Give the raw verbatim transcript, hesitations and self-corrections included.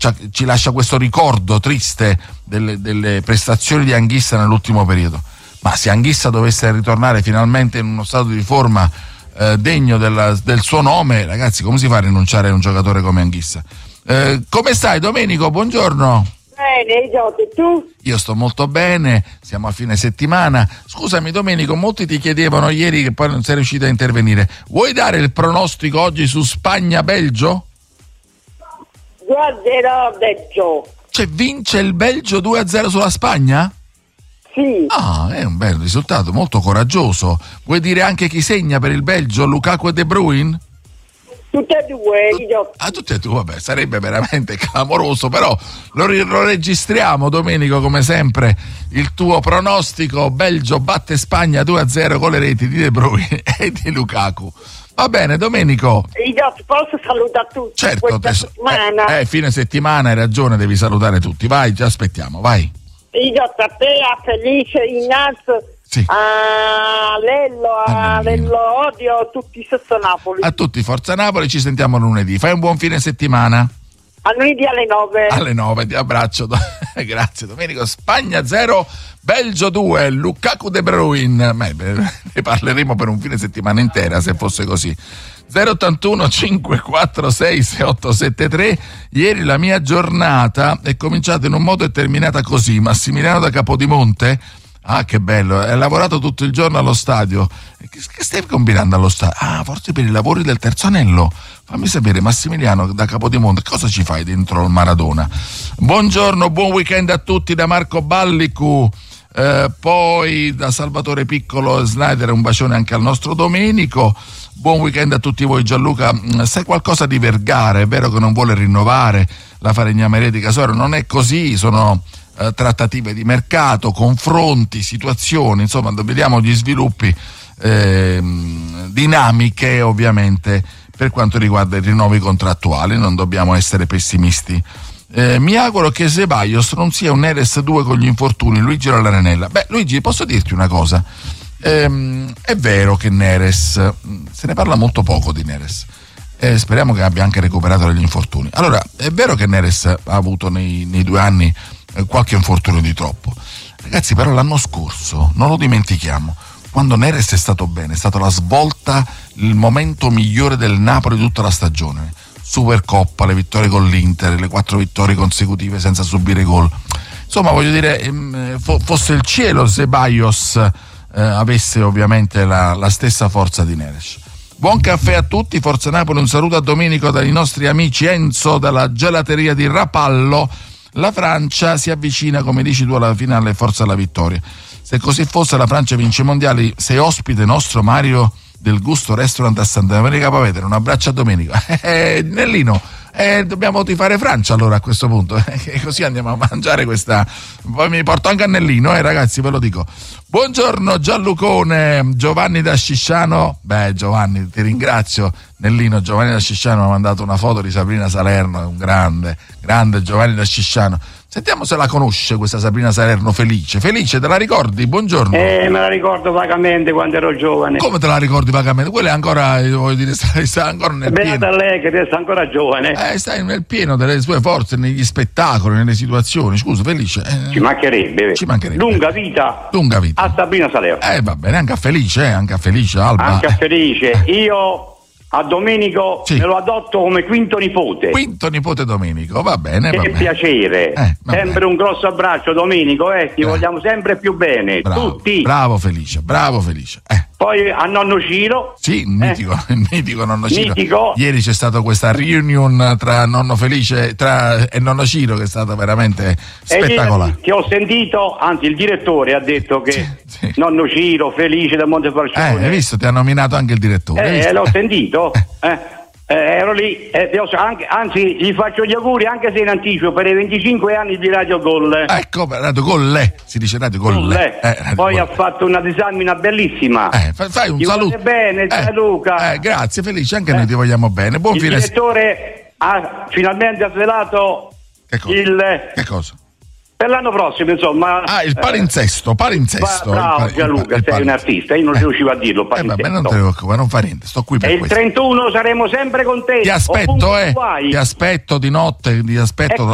ci lascia questo ricordo triste delle, delle prestazioni di Anguissa nell'ultimo periodo. Ma se Anguissa dovesse ritornare finalmente in uno stato di forma eh, degno della, del suo nome, ragazzi, come si fa a rinunciare a un giocatore come Anguissa? Eh, come stai, Domenico? Buongiorno. Bene, Giotti, tu? Io sto molto bene, siamo a fine settimana. Scusami, Domenico, molti ti chiedevano ieri che poi non sei riuscito a intervenire. Vuoi dare il pronostico oggi su Spagna-Belgio? due a zero Belgio. Cioè vince il Belgio due a zero sulla Spagna? Sì. Ah, è un bel risultato, molto coraggioso. Vuoi dire anche chi segna per il Belgio, Lukaku e De Bruyne? Tutte e due, io. Ah, tutte e due, vabbè, sarebbe veramente clamoroso, però lo, lo registriamo, Domenico, come sempre, il tuo pronostico: Belgio batte Spagna due a zero con le reti di De Bruyne e di Lukaku. Va bene, Domenico. Io posso salutare tutti? Certo, questa te, settimana. Eh, eh, fine settimana, hai ragione, devi salutare tutti. Vai, ti aspettiamo, vai. Io a te, a Felice, Ignazio, sì. a Lello, a Lello Odio, a tutti sotto Napoli. A tutti, Forza Napoli, ci sentiamo lunedì. Fai un buon fine settimana. A lunedì alle nove. Alle nove, ti abbraccio. Grazie, Domenico. Spagna zero, Belgio due, Lukaku De Bruyne. Beh, ne parleremo per un fine settimana intera se fosse così. zero ottantuno cinquecentoquarantasei sessantottosessantatré. Ieri la mia giornata è cominciata in un modo e terminata così. Massimiliano da Capodimonte. Ah, che bello, hai lavorato tutto il giorno allo stadio. Che, che stai combinando allo stadio? Ah, forse per i lavori del terzo anello. Fammi sapere, Massimiliano da Capodimonte, cosa ci fai dentro il Maradona? Buongiorno, buon weekend a tutti da Marco Ballicu. Eh, poi da Salvatore Piccolo e Snyder un bacione anche al nostro Domenico. Buon weekend a tutti voi. Gianluca, sai qualcosa di Vergara? È vero che non vuole rinnovare la Falegnameria di Casoro? Non è così, sono eh, trattative di mercato, confronti, situazioni, insomma vediamo gli sviluppi, eh, dinamiche ovviamente per quanto riguarda i rinnovi contrattuali. Non dobbiamo essere pessimisti. Eh, mi auguro che Ceballos non sia un Neres due con gli infortuni. Luigi Raranella. Beh, Luigi, posso dirti una cosa? Ehm, è vero che Neres, se ne parla molto poco di Neres, eh, speriamo che abbia anche recuperato degli infortuni. Allora, è vero che Neres ha avuto nei, nei due anni eh, qualche infortunio di troppo, ragazzi, però l'anno scorso, non lo dimentichiamo, quando Neres è stato bene, è stata la svolta, il momento migliore del Napoli tutta la stagione. Supercoppa, le vittorie con l'Inter, le quattro vittorie consecutive senza subire gol. Insomma, voglio dire, ehm, fo- fosse il cielo se Ceballos eh, avesse ovviamente la, la stessa forza di Neres. Buon caffè a tutti, Forza Napoli, un saluto a Domenico dai nostri amici Enzo dalla gelateria di Rapallo. La Francia si avvicina, come dici tu, alla finale, forza alla vittoria. Se così fosse, la Francia vince i mondiali. Sei ospite nostro, Mario del Gusto Restaurant a Santa Maria Capua Vetere. Un abbraccio a Domenico. Eh, Nellino, eh, dobbiamo tifare Francia allora a questo punto, eh, così andiamo a mangiare questa. Poi mi porto anche a Nellino, eh ragazzi, ve lo dico. Buongiorno Gianlucone, Giovanni da Scisciano. Beh, Giovanni, ti ringrazio. Nellino, Giovanni da Scisciano mi ha mandato una foto di Sabrina Salerno, un grande, grande Giovanni da Scisciano. Sentiamo se la conosce questa Sabrina Salerno. Felice, Felice, te la ricordi? Buongiorno. Eh, me la ricordo vagamente quando ero giovane. Come te la ricordi vagamente? Quella è ancora, voglio dire, sta, sta ancora nel Beata pieno. lei che resta ancora giovane. Eh, stai nel pieno delle sue forze, negli spettacoli, nelle situazioni. Scusa, Felice. Eh, Ci mancherebbe. Ci mancherebbe. Lunga vita. Lunga vita. A Sabrina Salerno. Eh, va bene, anche a Felice, eh, anche a Felice, Alba. Anche a Eh. Felice. Io a Domenico Sì. me lo adotto come quinto nipote. Quinto nipote Domenico, va bene, va Che bene. piacere. Eh, va sempre bene. un grosso abbraccio, Domenico, eh, ti Eh. vogliamo sempre più bene. Bravo, Tutti. bravo Felice, bravo Felice. Eh. Poi a nonno Ciro. Sì, mitico, il mitico nonno Ciro. Mitico. Ieri c'è stata questa reunion tra nonno Felice tra, e nonno Ciro che è stata veramente E spettacolare. ieri ti ho sentito, anzi il direttore ha detto che Sì, sì. nonno Ciro, Felice da Montefalcione. Eh, hai visto? Ti ha nominato anche il direttore. hai Eh, visto? l'ho sentito, eh. Eh, ero lì, eh, ti ho- anche- anzi gli faccio gli auguri anche se in anticipo per i venticinque anni di Radio Gol. Ecco, Radio Golle, si dice Radio Golle. Eh, Eh, Radio Poi Golle. ha fatto una disamina bellissima. Eh, fai, fai un Ti saluto. vuole bene, Gianluca. Eh, grazie Felice, anche noi ti vogliamo bene. Buon Il fine direttore ha finalmente ha svelato Che cosa? il Che cosa? per l'anno prossimo, insomma. Ah, il palinsesto, eh, palinsesto. bravo, il pal- il Gianluca, pal- il sei un palinsesto. artista, io non Eh. riuscivo a dirlo. Eh vabbè, palinsesto. non te ne preoccupare, non fa niente, sto qui per E il questo. trentuno saremo sempre con te. Ti aspetto, ovunque eh. tu vai. Ti aspetto di notte, ti aspetto E tra